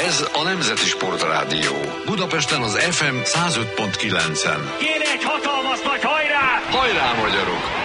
Ez a Nemzeti Sportrádió. Budapesten az FM 105.9-en. Kéne egy hatalmas nagy hajrá! Hajrá, magyarok!